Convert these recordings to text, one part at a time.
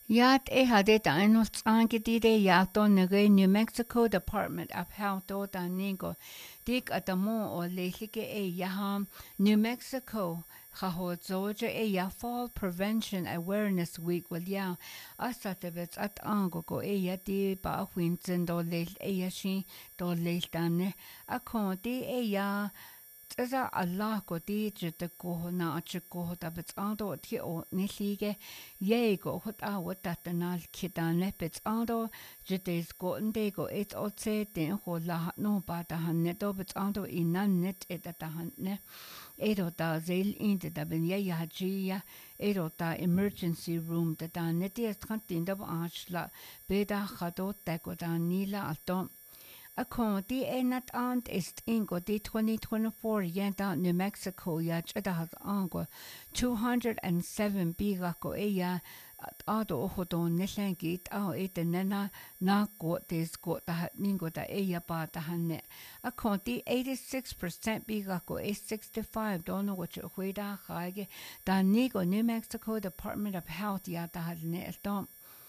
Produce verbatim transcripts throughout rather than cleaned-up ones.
Yat e hade ta enos angedide yato nege New Mexico Department of Health o ta nigo dik atamo o lehike e yaham New Mexico haho zoja e ya Fall Prevention Awareness Week wal ya asatebets at ango ko e ya di ba winzen do lel e ya shi do lel tane akon di e ya Tsa Allah ko di jita ko na achi ko ta bits ando ti o nilige ye go hot a wata tanal kitane bits ando jita is go nde go it o tse den ho la no ba ta hanne do bits ando inan net et ta hanne ero ta zel in da ben ye ya ji ya ero ta emergency room da ta net is kantin da ba la be da khado ta ko ta nila alto Akon di enat ant ist ingo di twenty twenty-four yenta New Mexico ya chada ango two hundred seven biga ko eya ado hodo neshangi ao ete nena na go des go ta ningo da eya ba ta hanne akon di eighty-six percent biga ko e sixty-five dono which huida khage da nigo New Mexico Department of Health ya ta hanne elton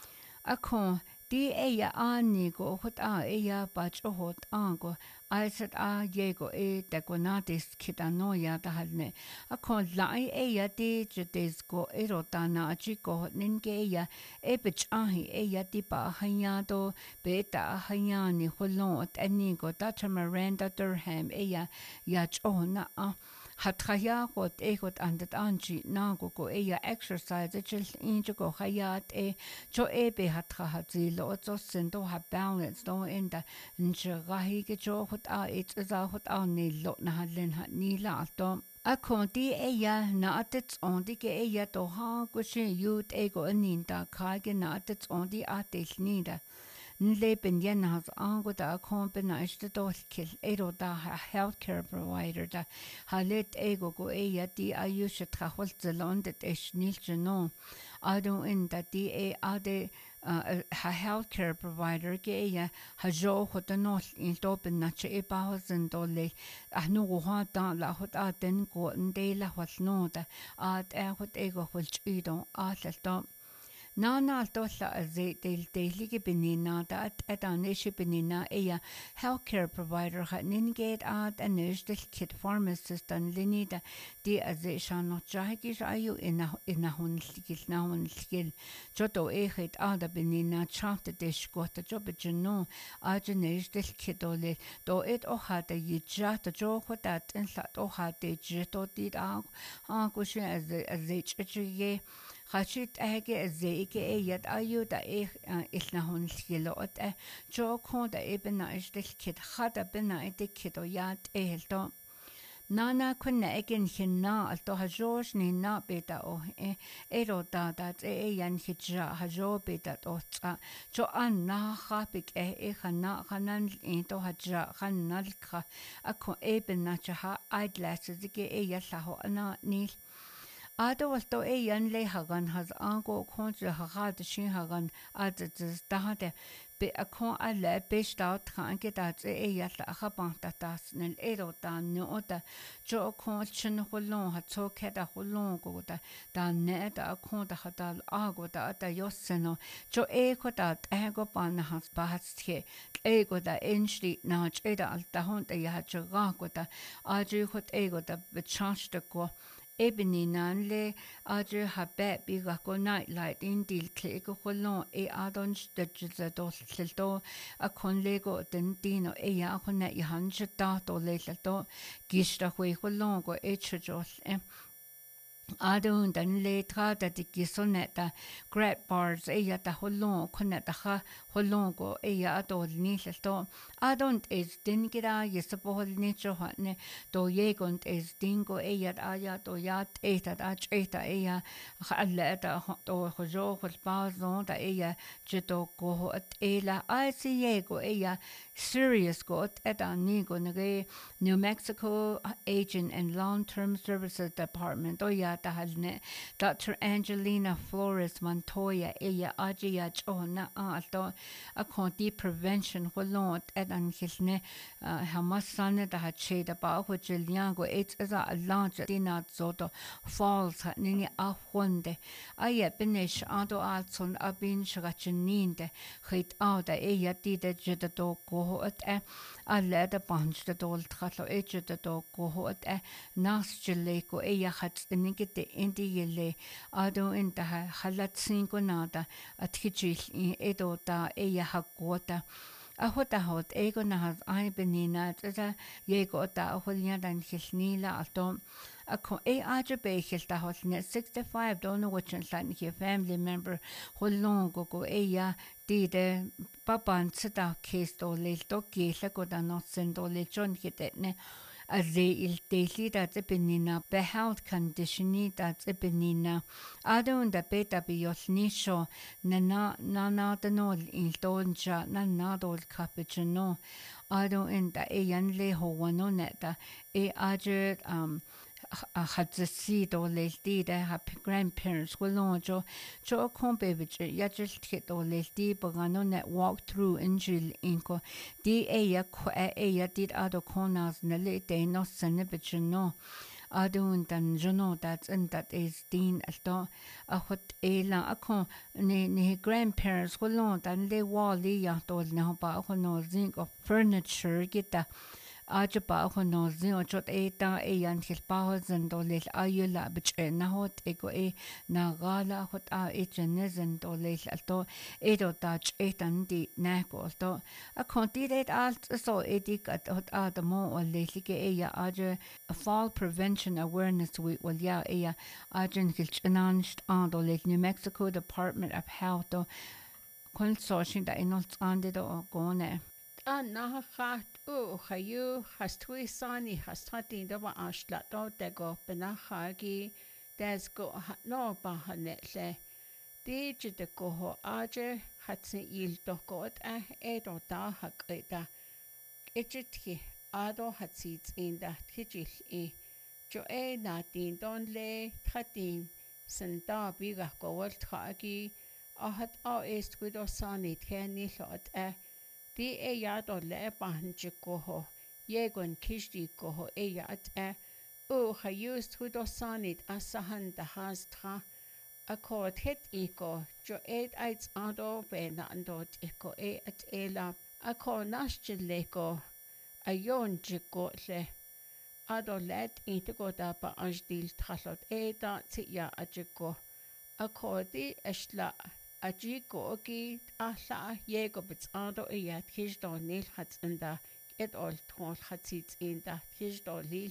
akon Di eya ani go hot a eya bach hot ango aisat a yego e degonatis kitanoya dahalne a kon lai eya di jetes go erotana chico ninge eya e bich ahi eya di ba hayado beta hayani holon at ani go Doctor Miranda Durham eya yach ona a Hatraya got egot andet anji nago go eya exercise jil injo go hayat e jo ebe hatra hazi lo zo sendo ha balance do enda nje rahi ge jo hot a it za hot a ni lo na halen ha ni la to a konti eya na atet on di ge eya to ha go shin yut ego anin da ka ge na atet on di atel ni da Nleben yen has ango da accompanied dol kill ero da healthcare provider da halet ego go eya di ayusha trahol zelandet es nilcheno ado in da di e ade ha healthcare provider ge eya ha jo hotanol in doben na che e bahosen dolle ahnu go ha da la hot aten go nde la hot no da ad e hot ego hol chido atlto Nana altola ze del delige benina dat et anishe benina eya healthcare provider hat ningate ad anish del kit pharmacist an linida di aze shano jahigi ayu ina ina hun ligil na hun ligil joto ehet ada benina chante desh gota jobe jeno ajenish del kitole do et o hada yijata jo hotat en sat o hade jito dit a ha kushe aze aze chige Hachit ege zeike e yat ayu da e ilna hun skilo ot e jo kon da e bena istel kit khada bena e de kit o yat e helto Nana kunna egen hinna alto hajosh ni na beta o e ero da da e yan hija hajo beta o tsa jo an na khapik e e khana khanan e to haja khanal kha akko e bena cha eyeglasses ge e yasaho ana nil Ado was to e yan le hagan has ango kontra haga de shin hagan at the dahade be a con a le best out kanke dat e ya la haban tatas nel ero dan no oda jo kon chin holon ha to keda holon go da dan ne da kon da hadal ago da da yoseno jo e ko da e go ban has bahas ke e go da enshli na che da al da hon da ya jo go da a ju hot e go da be change de go Ebony nan le adre habet biga ko night light in dil kle ko kolon e adon de jza do selto a kon lego den dino e ya ko na i han jta to le selto gista ko kolon ko e chjos e Adun dan le tra da di gisoneta grab bars e ya da holon koneta ha holon go e ya do ni selto adon is din gira yesapo hol ni cho ne do yegon is dingo e ya aya do ya e ta da e ta e ya alla da do hojo hol bazon da e ya jito go at e la I C yego e ya serious go at ani go ne New Mexico Aging and Long-Term Services Department do ya tahalne Doctor Angelina Flores Montoya eya ajiya chona alto a conti prevention holot edan hilne hamasane da hacheda ba hojeliango it is a launch dina zoto falls nini ahwonde aya binish ando altson abin shagachininde hit auda eya dide jedo go at e a leda bunch the dol tralo e jedo go at e nas jeleko eya hat nigite indi yele ado in da halat cinco nada at hijil edo da eya hakota a hota hot ego na has ai benina tsa yego da holnya dan hilnila alto a ko e aje be hilta hotne sixty-five don't know which one here family member holong go go eya di de papan tsda case do le to ke la go da no sendo le chon hitne as they il daily that benina be health condition that benina adon da beta bi yosnisho na na na na the no il donja na na dol cappuccino adon in da e yan le ho wano neta e aje um had the seed or les did happy grandparents will know jo jo con baby ya just hit or les di bogano net walk through injil inko di e ya e ya did other corners na le de no sanibich no adun dan jono that and that is din alto a hot e la akon ni ni grandparents will know dan le wali ya to na ba ko no zinc of furniture gita Ajaba hono zio chot e ta e yan hilpa zendolil ayula bich e na hot ego e na gala hot a e jenezen dolil alto e do dach e tan di nako alto a contidet alt so edik at hot a the mo o lelike e ya aje a fall prevention awareness week well ya e ya ajen hilchananst an dolil New Mexico Department of Health do consortium da inolts ande do gone Anna hat o hayu hastui sani hastatin do ba ashla do tego benachagi des go no ba hanetle di jide go ho aje hatsin il do got a e do da haketa ejitki ado hatsit in da tijil e jo e na din don le thatin senda biga go wal thagi a hat a est gudo sani theni lot a Di e ya do le banji koho, yegon kishdi koho e ya at e, o ha used hu do sanit asahan da has tra, a ko hit iko, jo ed aids ado bena andot iko e at e la, a ko naschileko, a yon jiko le, ado let intiko da ba anjdil tralot e da ti ya a jiko, a ko di eshla, Ajiko oki ahla yego bits ando e yat hijdo nil hats inda et ol tol hatsit inda hijdo lil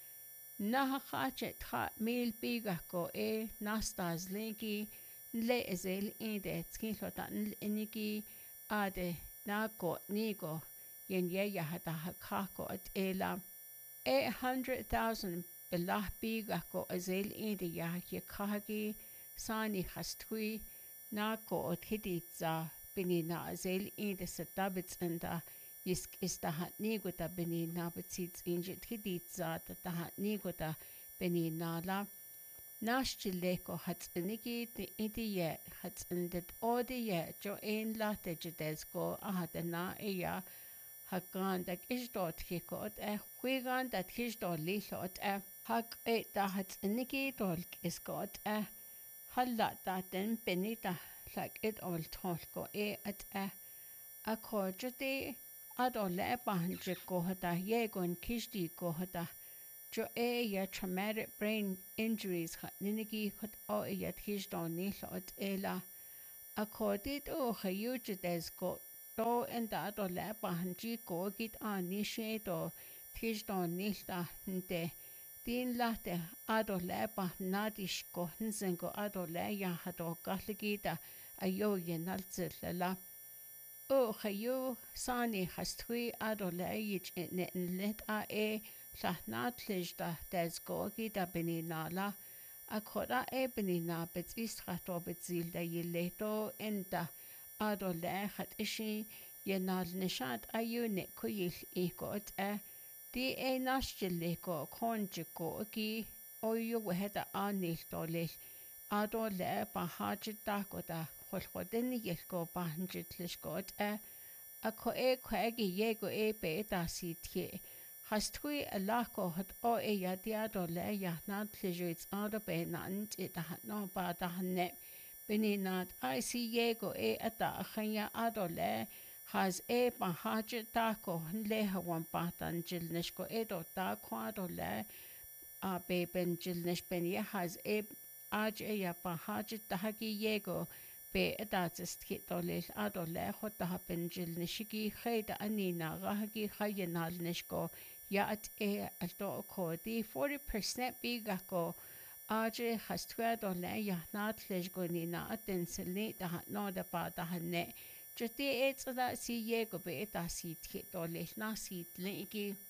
na hache tra mil biga ko e nastas linki le ezel inde skin lota iniki ade na ko nigo yen ye ya hata hakako at ela eight hundred thousand belah biga ko ezel inde ya ye kahagi sani hastui na ko othiditsa binina zel inde satabits anda isk istahat niguta binina bitsits injit hiditsa tahat niguta binina la nashchileko hats iniki ti idiye hats indet odiye jo ein la tejedesko ahadana eya hakan dak isdot hikot e huigan dat hisdot lilot e hak e ta hats iniki dolk iskot e Halla da den benita like it all tolko e at a a kojati ado leba hanje kohata yegon kishdi kohata jo e ya traumatic brain injuries hat ninigi hot o e ya tishdo nilot ela a kodit o hayujides go do and ado leba hanje go git an nishe do tishdo nilta nte Din lahte ado leba nadish ko hinsen go ado leya hado kahligida ayo yenalzil la. O hayo sani hastui ado leyich ne let a e lahnatlijda des go gida beninala. Akora e benina bets istrato betzilda yileto enda ado lechat ishi yenal nishat ayo ne kuyil ikot e. Di e nashjileko konjiko ki oyo weheda anil dolil ado le ba hajita ko da holhodeni yelko ba hanjitlishkot e a ko e kwegi yego e be da sitye hastui Allah ko hat o e yadia do le ya na tlijuits ado be nant it da no ba da hanne beninat I see yego e ata khanya ado le has e ba hajita ko le hawan ba tan jilnishko e do da kwado le a be ben jilnish ben ye has e aj e ya ba hajit tahagi yego be adatsist kit dolil adole khota ben jilnishigi khayda anina gahagi khayenal nishko ya at e alto ko di forty percent biga ko aj has twa dole ya nat lejgoni na aten silni da no da ba da hanne jati e tsada si yego be ta sit kit dolil na sit legi